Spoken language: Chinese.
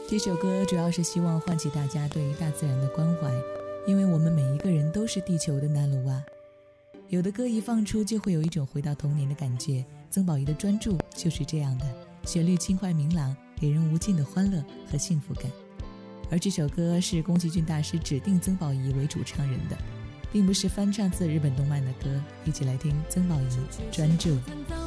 这首歌主要是希望唤起大家对于大自然的关怀，因为我们每一个人都是地球的纳鲁瓦。有的歌一放出就会有一种回到童年的感觉，曾宝仪的专注就是这样的，旋律轻快明朗，给人无尽的欢乐和幸福感。而这首歌是宫崎骏大师指定曾宝仪为主唱人的，并不是翻唱自日本动漫的歌。一起来听曾宝仪专注。